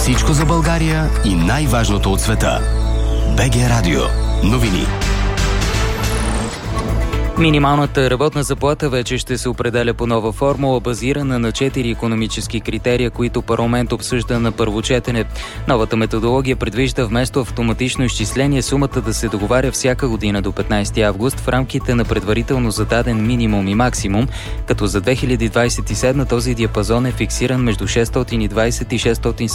Всичко за България и най-важното от света. БГ Радио. Новини. Минималната работна заплата вече ще се определя по нова формула, базирана на 4 икономически критерия, които парламент обсъжда на първо четене. Новата методология предвижда вместо автоматично изчисление сумата да се договаря всяка година до 15 август в рамките на предварително зададен минимум и максимум, като за 2027 този диапазон е фиксиран между 620 и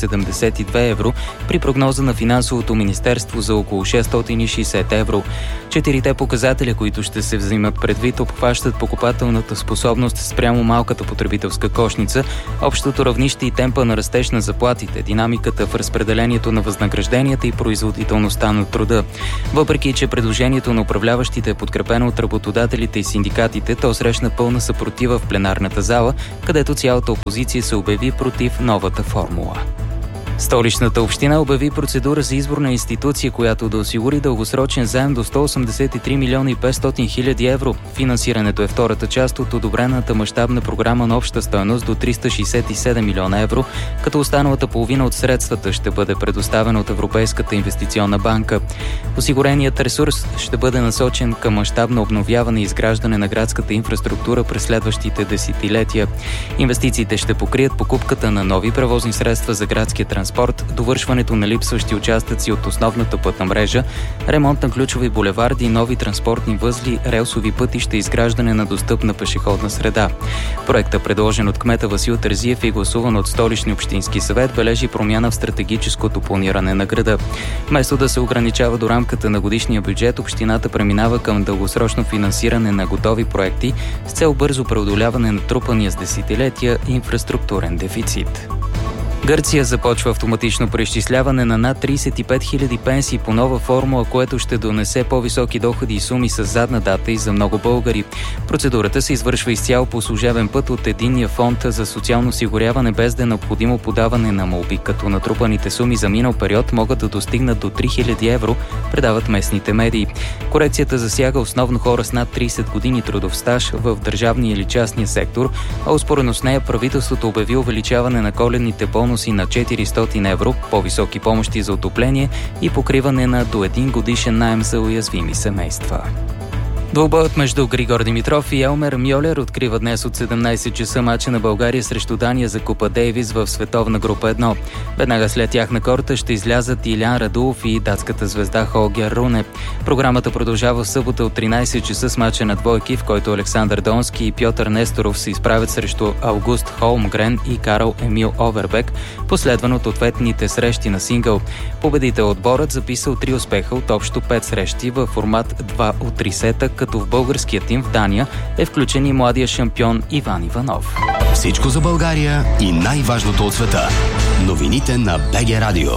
672 евро при прогноза на Финансовото министерство за около 660 евро. Четирите показателя, които ще се взимат предвид, обхващат покупателната способност спрямо малката потребителска кошница, общото равнище и темпа на растеж на заплатите, динамиката в разпределението на възнагражденията и производителността на труда. Въпреки че предложението на управляващите е подкрепено от работодателите и синдикатите, то срещна пълна съпротива в пленарната зала, където цялата опозиция се обяви против новата формула. Столичната община обяви процедура за избор на институция, която да осигури дългосрочен заем до 183 милиона и 500 хиляди евро. Финансирането е втората част от одобрената мащабна програма на обща стойност до 367 милиона евро, като останалата половина от средствата ще бъде предоставена от Европейската инвестиционна банка. Осигуреният ресурс ще бъде насочен към мащабно обновяване и изграждане на градската инфраструктура през следващите десетилетия. Инвестициите ще покрият покупката на нови превозни средства за градския транспорт, довършването на липсващи участъци от основната пътна мрежа, ремонт на ключови булеварди, нови транспортни възли, релсови пътища и изграждане на достъпна пешеходна среда. Проектът, предложен от кмета Васил Терзиев и гласуван от Столичния общински съвет, бележи промяна в стратегическото планиране на града. Вместо да се ограничава до рамката на годишния бюджет, общината преминава към дългосрочно финансиране на готови проекти с цел бързо преодоляване на трупания с десетилетия инфраструктурен дефицит. Гърция започва автоматично преизчисляване на над 35 000 пенсии по нова формула, което ще донесе по-високи доходи и суми с задна дата и за много българи. Процедурата се извършва изцяло по служебен път от Единния фонд за социално осигуряване, без да е необходимо подаване на молби, като натрупаните суми за минал период могат да достигнат до 3000 евро, предават местните медии. Корекцията засяга основно хора с над 30 години трудов стаж в държавния или частния сектор, а успоредно с нея правителството обяви увеличаване на коледните бонуси на 400 евро, по-високи помощи за отопление и покриване на до 1 годишен наем за уязвими семейства. Двубоят между Григор Димитров и Елмер Мьолер открива днес от 17 часа мача на България срещу Дания за Купа Дейвис в световна група 1. Веднага след тях на корта ще излязат Илян Радулов и датската звезда Холгер Руне. Програмата продължава в събота от 13 часа с мача на двойки, в който Александър Донски и Пьотър Несторов се изправят срещу Аугуст Холмгрен и Карл Емил Овербек, последван от ответните срещи на сингъл. Победител отборът записал 3 успеха от общо 5 срещи във формат 2 от 3 сета, като в българския тим в Дания е включен и младия шампион Иван Иванов. Всичко за България и най-важното от света. Новините на БГ Радио.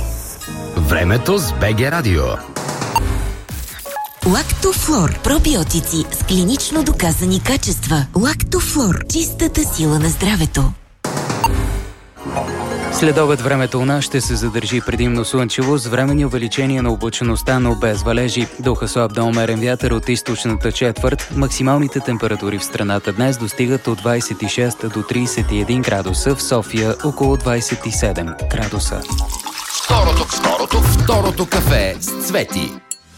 Времето с БГ Радио. Лактофлор. Пробиотици с клинично доказани качества. Лактофлор. Чистата сила на здравето. След обед времето у нас ще се задържи предимно слънчево с временни увеличения на облачността, но без валежи. Духа слаб до умерен вятър от източната четвърт. Максималните температури в страната днес достигат от 26 до 31 градуса, в София около 27 градуса. Второто кафе с Цвети.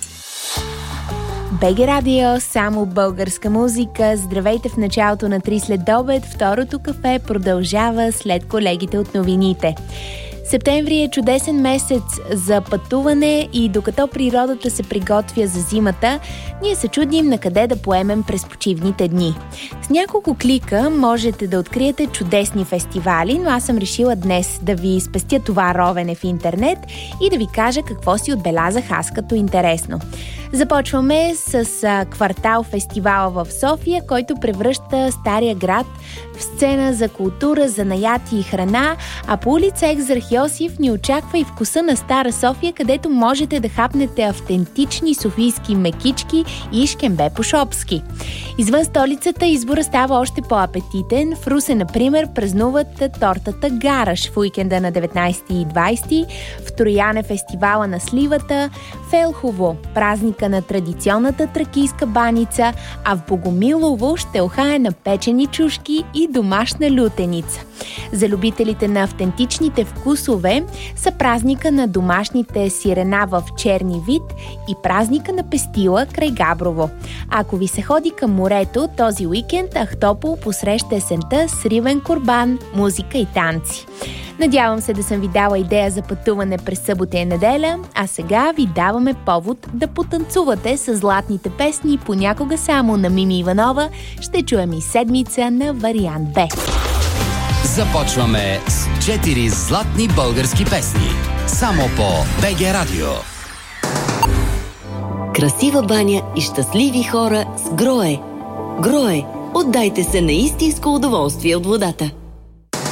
БГ Радио, само българска музика. Здравейте в началото на 3 след обед. Второто кафе продължава след колегите от новините. Септември е чудесен месец за пътуване и докато природата се приготвя за зимата, ние се чудим на къде да поемем през почивните дни. С няколко клика можете да откриете чудесни фестивали, но аз съм решила днес да ви спестя това ровене в интернет и да ви кажа какво си отбелязах аз като интересно. Започваме с квартал фестивала в София, който превръща Стария град в сцена за култура, занаяти и храна, а по улица Екзарх Йосиф ни очаква и вкуса на Стара София, където можете да хапнете автентични софийски мекички и шкембе по-шопски. Извън столицата избора става още по-апетитен. В Русе, например, празнуват тортата Гараш в уикенда на 19 и 20, в Троян е фестивала на сливата, в Елхово празника на традиционната тракийска баница, а в Богомилово ще ухае на печени чушки и домашна лютеница. За любителите на автентичните вкусове плюсове са празника на домашните сирена в черни вид и празника на Пестила край Габрово. Ако ви се ходи към морето, този уикенд Ахтопол посреща есента с ривен курбан, музика и танци. Надявам се да съм ви дала идея за пътуване през събота и неделя, а сега ви даваме повод да потанцувате с златните песни понякога само на Мими Иванова. Ще чуем и седмица на вариант Б. Започваме с 4 златни български песни. Само по БГ Радио. Красива баня и щастливи хора с Грое. Грое. Отдайте се на истинско удоволствие от водата.